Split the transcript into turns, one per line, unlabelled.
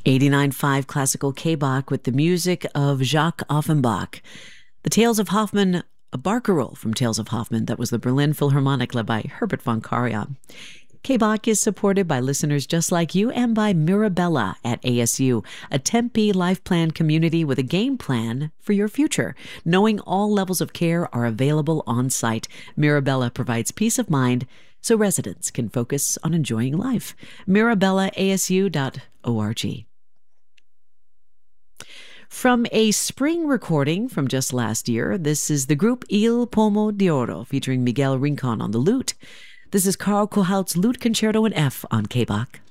89.5 Classical K-Bach with the music of Jacques Offenbach. The Tales of Hoffmann, a barcarolle from Tales of Hoffmann, that was the Berlin Philharmonic led by Herbert von Karajan. K-Bach is supported by listeners just like you and by Mirabella at ASU, a Tempe life plan community with a game plan for your future. Knowing all levels of care are available on site, Mirabella provides peace of mind so residents can focus on enjoying life. MirabellaASU.org. From a spring recording from just last year, this is the group Il Pomo d'Oro featuring Miguel Rincon on the lute. This is Carl Kohaut's Lute Concerto in F on K-Bach.